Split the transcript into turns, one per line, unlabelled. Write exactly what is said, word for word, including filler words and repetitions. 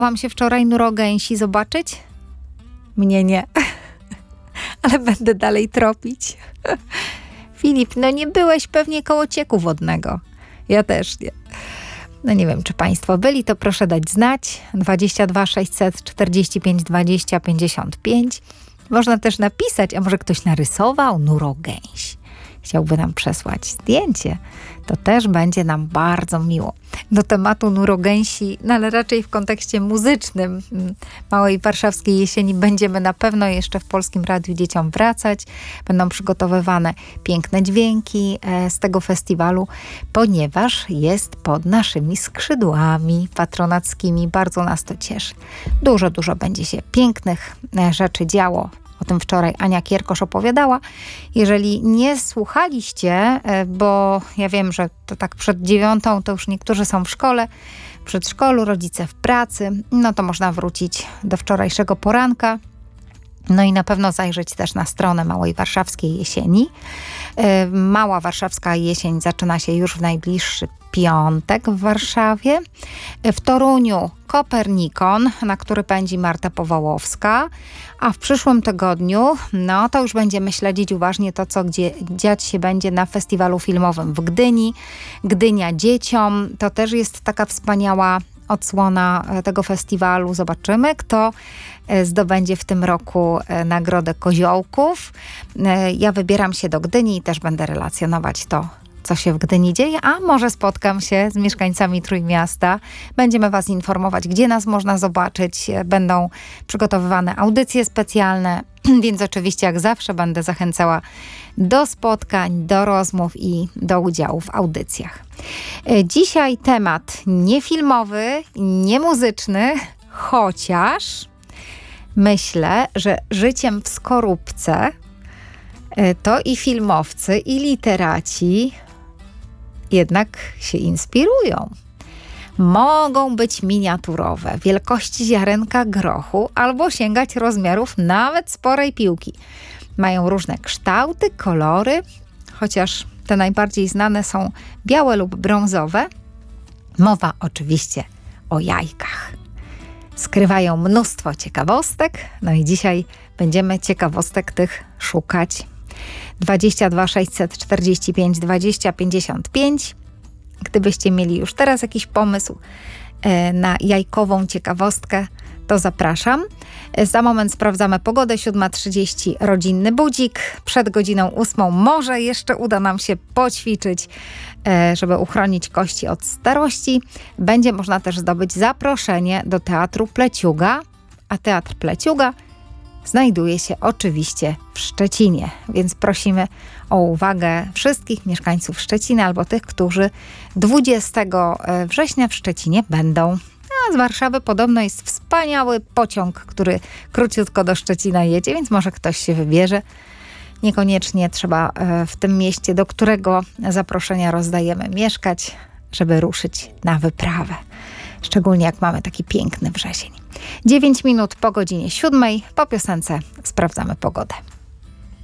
Wam się wczoraj nurogęsi zobaczyć? Mnie nie. Ale będę dalej tropić. Filip, no nie byłeś pewnie koło cieku wodnego. Ja też nie. No nie wiem, czy Państwo byli, to proszę dać znać. dwadzieścia dwa sześćset czterdzieści pięć dwadzieścia pięćdziesiąt pięć. Można też napisać, a może ktoś narysował nurogęś. Chciałby nam przesłać zdjęcie, to też będzie nam bardzo miło. Do tematu nurogęsi, no ale raczej w kontekście muzycznym Małej Warszawskiej Jesieni będziemy na pewno jeszcze w Polskim Radiu dzieciom wracać. Będą przygotowywane piękne dźwięki z tego festiwalu, ponieważ jest pod naszymi skrzydłami patronackimi. Bardzo nas to cieszy. Dużo, dużo będzie się pięknych rzeczy działo. O tym wczoraj Ania Kierkosz opowiadała. Jeżeli nie słuchaliście, bo ja wiem, że to tak przed dziewiątą, to już niektórzy są w szkole, w przedszkolu, rodzice w pracy, no to można wrócić do wczorajszego poranka. No i na pewno zajrzeć też na stronę Małej Warszawskiej Jesieni. Mała Warszawska Jesień zaczyna się już w najbliższy piątek w Warszawie. W Toruniu Kopernikon, na który pędzi Marta Powałowska, a w przyszłym tygodniu, no to już będziemy śledzić uważnie to, co gdzie dziać się będzie na festiwalu filmowym w Gdyni. Gdynia dzieciom, to też jest taka wspaniała odsłona tego festiwalu. Zobaczymy, kto zdobędzie w tym roku Nagrodę Koziołków. Ja wybieram się do Gdyni i też będę relacjonować to, co się w Gdyni dzieje, a może spotkam się z mieszkańcami Trójmiasta. Będziemy Was informować, gdzie nas można zobaczyć. Będą przygotowywane audycje specjalne, więc oczywiście jak zawsze będę zachęcała do spotkań, do rozmów i do udziału w audycjach. Dzisiaj temat nie filmowy, nie muzyczny, chociaż myślę, że życiem w skorupce to i filmowcy, i literaci jednak się inspirują. Mogą być miniaturowe, wielkości ziarenka grochu albo sięgać rozmiarów nawet sporej piłki. Mają różne kształty, kolory, chociaż te najbardziej znane są białe lub brązowe. Mowa oczywiście o jajkach. Skrywają mnóstwo ciekawostek, no i dzisiaj będziemy ciekawostek tych szukać. dwadzieścia dwa sześćset czterdzieści pięć dwadzieścia pięćdziesiąt pięć. Gdybyście mieli już teraz jakiś pomysł na jajkową ciekawostkę, to zapraszam. Za moment sprawdzamy pogodę. siódma trzydzieści rodzinny budzik. Przed godziną ósmą może jeszcze uda nam się poćwiczyć, żeby uchronić kości od starości. Będzie można też zdobyć zaproszenie do Teatru Pleciuga, a Teatr Pleciuga znajduje się oczywiście w Szczecinie, więc prosimy o uwagę wszystkich mieszkańców Szczecina albo tych, którzy dwudziestego września w Szczecinie będą. A z Warszawy podobno jest wspaniały pociąg, który króciutko do Szczecina jedzie, więc może ktoś się wybierze. Niekoniecznie trzeba w tym mieście, do którego zaproszenia rozdajemy, mieszkać, żeby ruszyć na wyprawę. Szczególnie jak mamy taki piękny wrzesień. dziewięć minut po godzinie siódmej. Po piosence sprawdzamy pogodę.